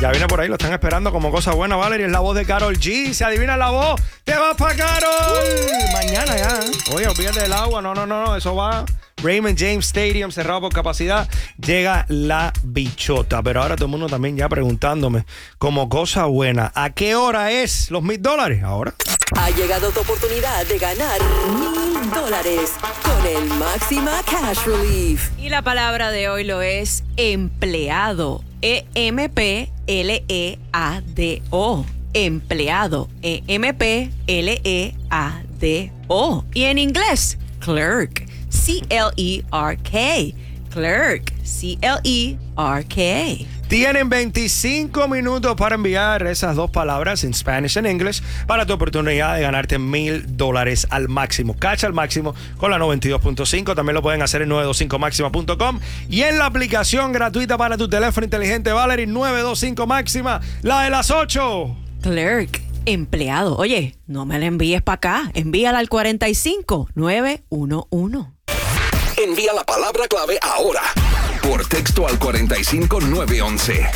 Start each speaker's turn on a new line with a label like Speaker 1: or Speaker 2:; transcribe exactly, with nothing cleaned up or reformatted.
Speaker 1: Ya viene por ahí, lo están esperando como cosa buena, Valerie. Es la voz de Karol G. Si adivina la voz, te vas para Karol. Mañana ya. Oye, olvídate del agua. No, no, no, no. Eso va. Raymond James Stadium, cerrado por capacidad. Llega la bichota. Pero ahora todo el mundo también ya preguntándome, como cosa buena, ¿a qué hora es los mil dólares? Ahora.
Speaker 2: Ha llegado tu oportunidad de ganar mil dólares con el Máxima Cash Relief.
Speaker 3: Y la palabra de hoy lo es empleado. E M P L E A D O. Empleado. E M P L E A D O. Y en inglés, clerk. C L E R K. Clerk. C L E R K.
Speaker 1: Tienen veinticinco minutos para enviar esas dos palabras en Spanish and English para tu oportunidad de ganarte mil dólares al máximo. Cacha al máximo con la noventa y dos punto cinco. También lo pueden hacer en nueve dos cinco máxima punto com y en la aplicación gratuita para tu teléfono inteligente Valerie nueve dos cinco máxima, la de las ocho.
Speaker 3: Clerk. Empleado. Oye, no me la envíes para acá. Envíala al cuarenta y cinco nueve uno uno.
Speaker 4: Envía la palabra clave ahora por texto al cuarenta y cinco nueve once.